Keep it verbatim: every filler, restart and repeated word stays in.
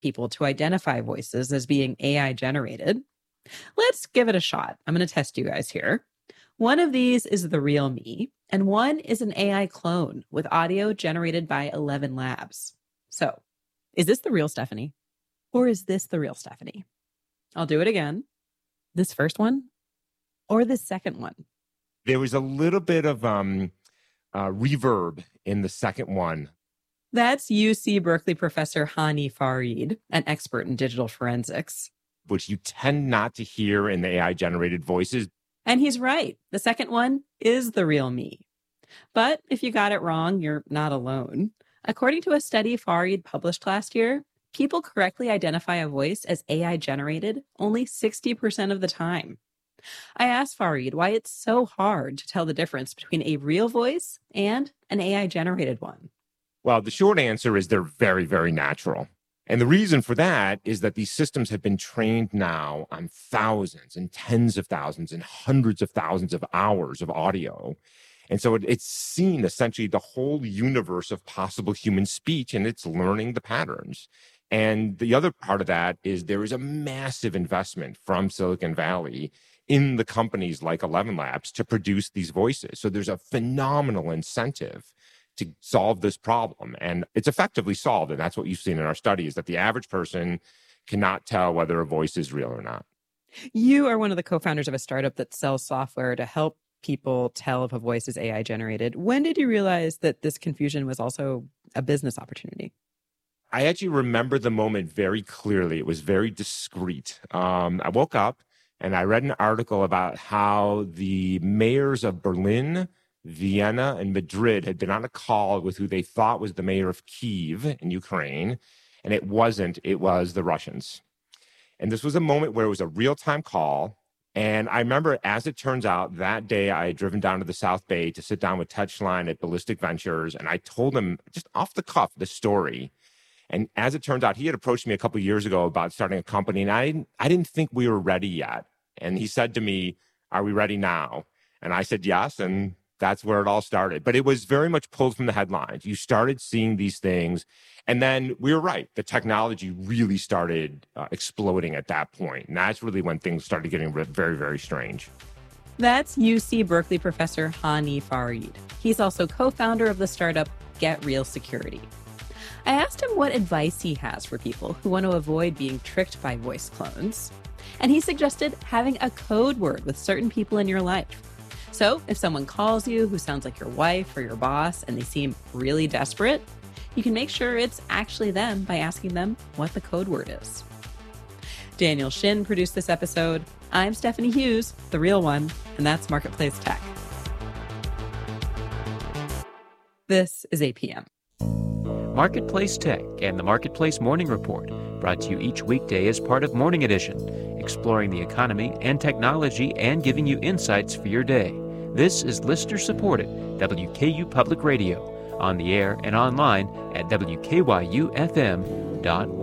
people to identify voices as being A I generated. Let's give it a shot. I'm going to test you guys here. One of these is the real me, and one is an A I clone with audio generated by Eleven Labs. So, is this the real Stephanie? Or is this the real Stephanie? I'll do it again. This first one or this second one? There was a little bit of um, uh, reverb in the second one. That's U C Berkeley professor Hani Farid, an expert in digital forensics. Which you tend not to hear in the A I-generated voices. And he's right. The second one is the real me. But if you got it wrong, you're not alone. According to a study Farid published last year, people correctly identify a voice as A I-generated only sixty percent of the time. I asked Farid why it's so hard to tell the difference between a real voice and an A I-generated one. Well, the short answer is they're very, very natural. And the reason for that is that these systems have been trained now on thousands and tens of thousands and hundreds of thousands of hours of audio. And so it, it's seen essentially the whole universe of possible human speech, and it's learning the patterns. And the other part of that is there is a massive investment from Silicon Valley in the companies like Eleven Labs to produce these voices. So there's a phenomenal incentive to solve this problem. And it's effectively solved. And that's what you've seen in our study, is that the average person cannot tell whether a voice is real or not. You are one of the co-founders of a startup that sells software to help people tell if a voice is A I generated. When did you realize that this confusion was also a business opportunity? I actually remember the moment very clearly. It was very discreet. Um, I woke up and I read an article about how the mayors of Berlin, Vienna, and Madrid had been on a call with who they thought was the mayor of Kyiv in Ukraine, and it wasn't. It was the Russians. And this was a moment where it was a real-time call. And I remember, as it turns out, that day I had driven down to the South Bay to sit down with Ted Schlein at Ballistic Ventures, and I told him just off the cuff the story. And as it turns out, he had approached me a couple of years ago about starting a company, and I, I didn't think we were ready yet. And he said to me, "Are we ready now?" And I said, yes, and that's where it all started. But it was very much pulled from the headlines. You started seeing these things, and then we were right. The technology really started uh, exploding at that point. And that's really when things started getting very, very strange. That's U C Berkeley professor Hani Farid. He's also co-founder of the startup Get Real Security. I asked him what advice he has for people who want to avoid being tricked by voice clones. And he suggested having a code word with certain people in your life. So if someone calls you who sounds like your wife or your boss and they seem really desperate, you can make sure it's actually them by asking them what the code word is. Daniel Shin produced this episode. I'm Stephanie Hughes, the real one, and that's Marketplace Tech. This is A P M. Marketplace Tech and the Marketplace Morning Report, brought to you each weekday as part of Morning Edition, exploring the economy and technology and giving you insights for your day. This is listener-supported W K U Public Radio, on the air and online at W K Y U F M dot org.